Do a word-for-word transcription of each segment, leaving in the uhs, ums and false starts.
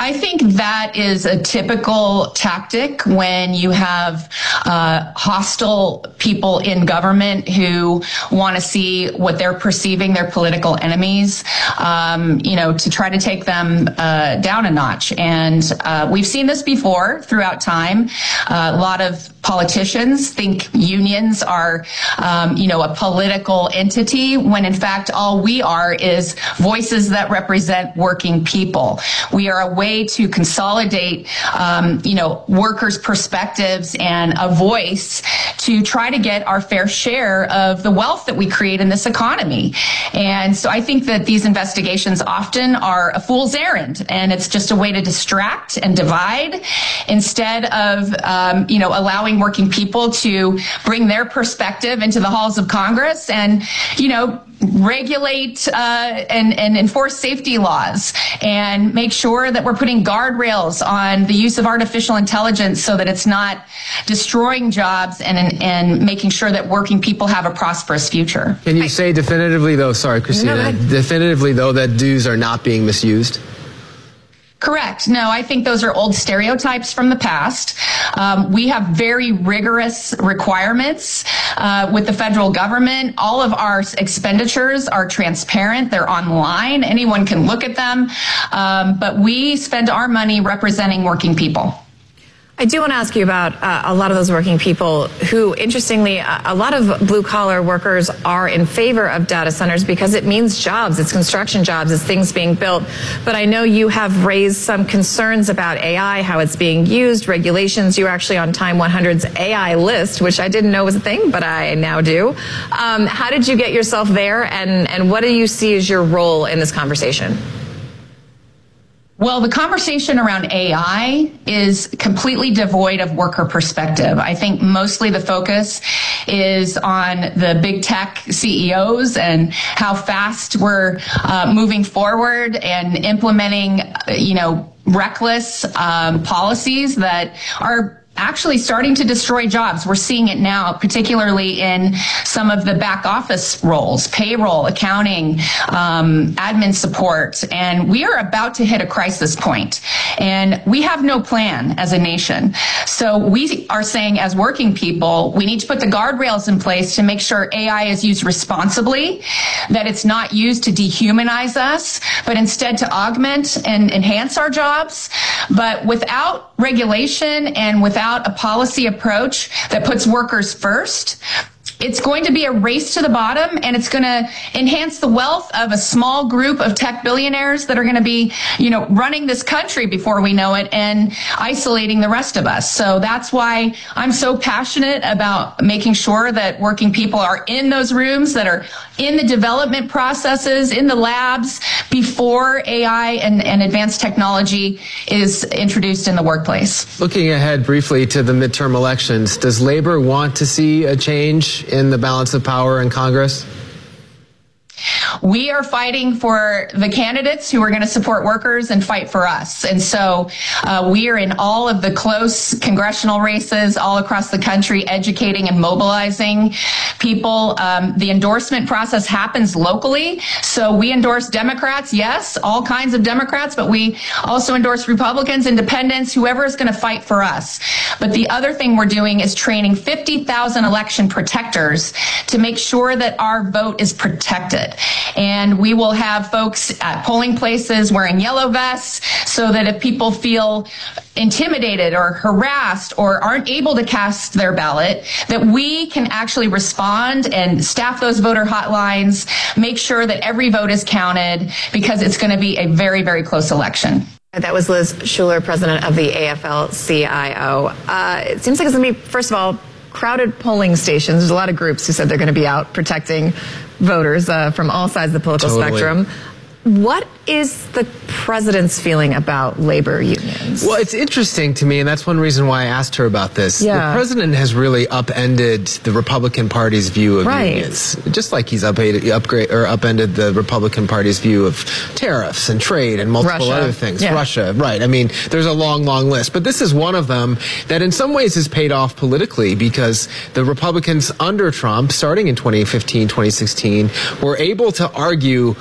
I think that is a typical tactic when you have uh, hostile people in government who want to see what they're perceiving their political enemies, um, you know, to try to take them uh, down a notch. And uh, we've seen this before throughout time. Uh, a lot of politicians think unions are, um, you know, a political entity, when in fact all we are is voices that represent working people. We are a way to consolidate, um, you know, workers' perspectives and a voice to try to get our fair share of the wealth that we create in this economy. And so I think that these investigations often are a fool's errand, and it's just a way to distract and divide instead of, um, you know, allowing working people to bring their perspective into the halls of Congress and, you know, regulate uh, and, and enforce safety laws and make sure that we're putting guardrails on the use of artificial intelligence so that it's not destroying jobs and, and making sure that working people have a prosperous future. Can you say definitively, though, sorry, Christina, no, definitively, though, that dues are not being misused? Correct. No, I think those are old stereotypes from the past. Um, we have very rigorous requirements uh, with the federal government. All of our expenditures are transparent. They're online. Anyone can look at them. Um, but we spend our money representing working people. I do want to ask you about uh, a lot of those working people who, interestingly, uh, a lot of blue-collar workers are in favor of data centers because it means jobs, it's construction jobs, it's things being built. But I know you have raised some concerns about A I, how it's being used, regulations. You're actually on Time one hundred's A I list, which I didn't know was a thing, but I now do. Um, how did you get yourself there, and, and what do you see as your role in this conversation? Well, the conversation around A I is completely devoid of worker perspective. I think mostly the focus is on the big tech C E Os and how fast we're uh, moving forward and implementing, you know, reckless um, policies that are actually starting to destroy jobs. We're seeing it now, particularly in some of the back office roles, payroll, accounting, um, admin support. And we are about to hit a crisis point. And we have no plan as a nation. So we are saying, as working people, we need to put the guardrails in place to make sure A I is used responsibly, that it's not used to dehumanize us, but instead to augment and enhance our jobs. But without regulation and without a policy approach that puts workers first, it's going to be a race to the bottom, and it's going to enhance the wealth of a small group of tech billionaires that are going to be, you know, running this country before we know it and isolating the rest of us. So that's why I'm so passionate about making sure that working people are in those rooms, that are in the development processes, in the labs, before A I and, and advanced technology is introduced in the workplace. Looking ahead briefly to the midterm elections, does Labor want to see a change in the balance of power in Congress? We are fighting for the candidates who are going to support workers and fight for us. And so uh, we are in all of the close congressional races all across the country, educating and mobilizing people. Um, the endorsement process happens locally. So we endorse Democrats, yes, all kinds of Democrats, but we also endorse Republicans, independents, whoever is going to fight for us. But the other thing we're doing is training fifty thousand election protectors to make sure that our vote is protected. And we will have folks at polling places wearing yellow vests so that if people feel intimidated or harassed or aren't able to cast their ballot, that we can actually respond and staff those voter hotlines, make sure that every vote is counted, because it's going to be a very, very close election. That was Liz Shuler, president of the A F L C I O. Uh, it seems like it's going to be, first of all, crowded polling stations. There's a lot of groups who said they're going to be out protecting voters uh, from all sides of the political totally. spectrum. What is the president's feeling about labor unions? Well, it's interesting to me, and that's one reason why I asked her about this. Yeah. The president has really upended the Republican Party's view of right. unions, just like he's upended, upgrade, or upended the Republican Party's view of tariffs and trade and multiple Russia. other things. Yeah. Russia, right. I mean, there's a long, long list. But this is one of them that in some ways has paid off politically, because the Republicans under Trump, starting in twenty fifteen, twenty sixteen, were able to argue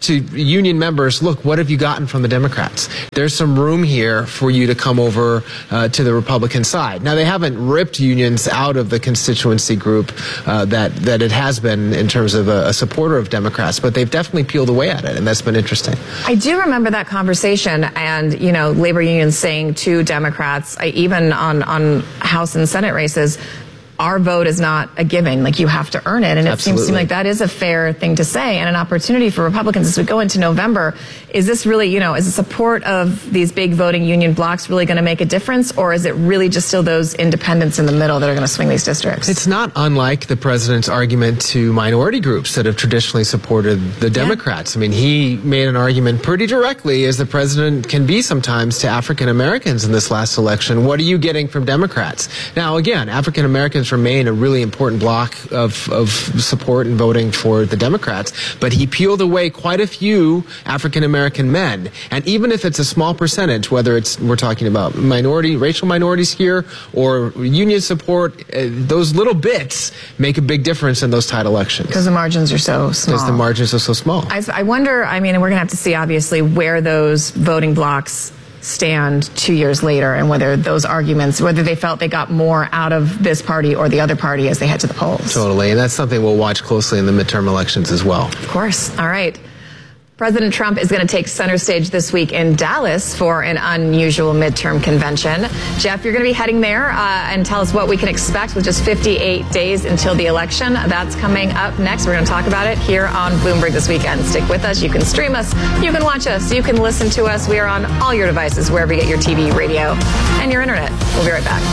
to union members, look, what have you gotten from the Democrats? There's some room here for you to come over uh, to the Republican side. Now, they haven't ripped unions out of the constituency group uh, that, that it has been in terms of a, a supporter of Democrats, but they've definitely peeled away at it, and that's been interesting. I do remember that conversation and, you know, labor unions saying to Democrats, even on, on House and Senate races, our vote is not a given. Like, you have to earn it. And it Absolutely. seems to me like that is a fair thing to say and an opportunity for Republicans as we go into November. Is this really, you know, is the support of these big voting union blocs really going to make a difference? Or is it really just still those independents in the middle that are going to swing these districts? It's not unlike the president's argument to minority groups that have traditionally supported the Democrats. Yeah. I mean, he made an argument pretty directly, as the president can be sometimes, to African Americans in this last election. What are you getting from Democrats? Now, again, African Americans remain a really important block of, of support and voting for the Democrats, but he peeled away quite a few African American men. And even if it's a small percentage, whether it's we're talking about minority, racial minorities here, or union support, uh, those little bits make a big difference in those tight elections. Because the margins are so small. Because the margins are so small. I, I wonder, I mean, we're going to have to see, obviously, where those voting blocks stand two years later and whether those arguments, whether they felt they got more out of this party or the other party as they head to the polls. Totally. And that's something we'll watch closely in the midterm elections as well. Of course. All right. President Trump is going to take center stage this week in Dallas for an unusual midterm convention. Jeff, you're going to be heading there uh, and tell us what we can expect with just fifty-eight days until the election. That's coming up next. We're going to talk about it here on Bloomberg This Weekend. Stick with us. You can stream us. You can watch us. You can listen to us. We are on all your devices, wherever you get your T V, radio, and your internet. We'll be right back.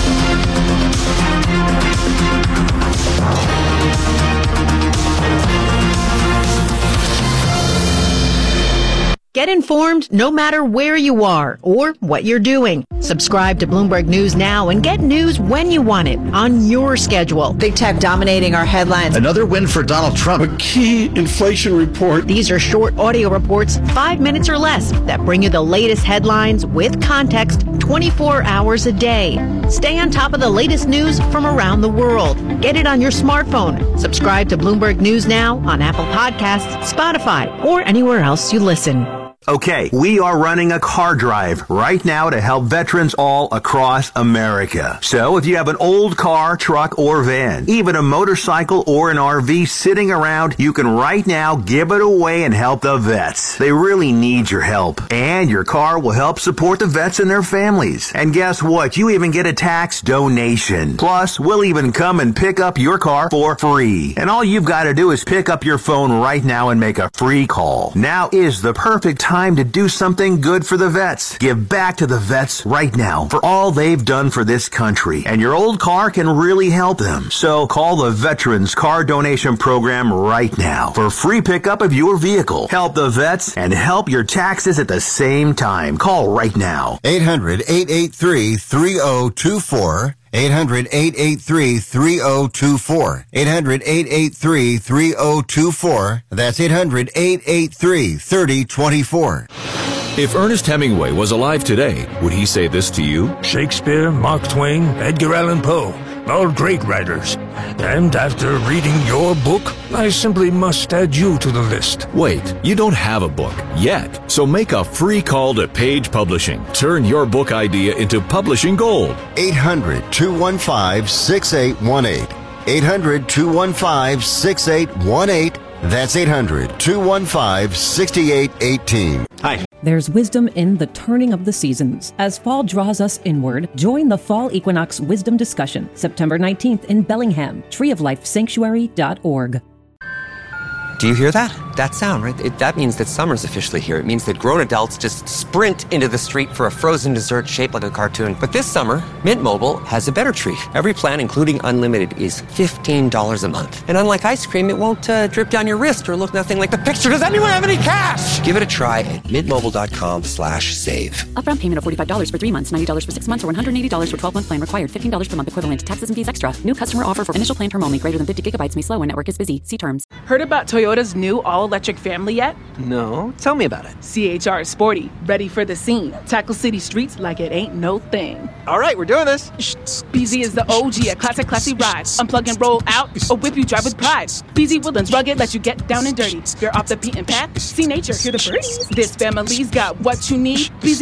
Get informed no matter where you are or what you're doing. Subscribe to Bloomberg News now and get news when you want it on your schedule. Big tech dominating our headlines. Another win for Donald Trump. A key inflation report. These are short audio reports, five minutes or less, that bring you the latest headlines with context twenty-four hours a day. Stay on top of the latest news from around the world. Get it on your smartphone. Subscribe to Bloomberg News now on Apple Podcasts, Spotify, or anywhere else you listen. Okay, we are running a car drive right now to help veterans all across America. So if you have an old car, truck, or van, even a motorcycle or an R V sitting around, you can right now give it away and help the vets. They really need your help. And your car will help support the vets and their families. And guess what? You even get a tax donation. Plus, we'll even come and pick up your car for free. And all you've got to do is pick up your phone right now and make a free call. Now is the perfect time Time to do something good for the vets. Give back to the vets right now for all they've done for this country. And your old car can really help them. So call the Veterans Car Donation Program right now for free pickup of your vehicle. Help the vets and help your taxes at the same time. Call right now. eight hundred, eight eight three, three oh two four. eight hundred, eight eight three, three oh two four. eight hundred, eight eight three, three oh two four. That's eight hundred, eight eight three, three oh two four. If Ernest Hemingway was alive today, would he say this to you? Shakespeare, Mark Twain, Edgar Allan Poe, all great writers. And after reading your book, I simply must add you to the list. Wait, you don't have a book yet. So make a free call to Page Publishing. Turn your book idea into publishing gold. eight hundred, two one five, six eight one eight. eight hundred, two one five, six eight one eight. That's eight hundred, two one five, six eight one eight. Hi. There's wisdom in the turning of the seasons. As fall draws us inward, join the Fall Equinox Wisdom Discussion, September nineteenth in Bellingham, tree of life sanctuary dot org. Do you hear that? That sound, right? It, that means that summer's officially here. It means that grown adults just sprint into the street for a frozen dessert shaped like a cartoon. But this summer, Mint Mobile has a better treat. Every plan, including unlimited, is fifteen dollars a month. And unlike ice cream, it won't uh, drip down your wrist or look nothing like the picture. Does anyone have any cash? Give it a try at mintmobile.com slash save. Upfront payment of forty-five dollars for three months, ninety dollars for six months, or one hundred eighty dollars for twelve-month plan required. fifteen dollars per month equivalent. Taxes and fees extra. New customer offer for initial plan term only. Greater than fifty gigabytes may slow when network is busy. See terms. Heard about Toyota Toyota's new all-electric family yet? No, tell me about it. C H R is sporty, ready for the scene. Tackle city streets like it ain't no thing. All right, we're doing this. B Z is the O G, a classic, classy ride. Unplug and roll out, or whip you drive with pride. B Z Woodlands rugged, let you get down and dirty. You're off the beaten path, see nature, hear the birds. This family's got what you need. B Z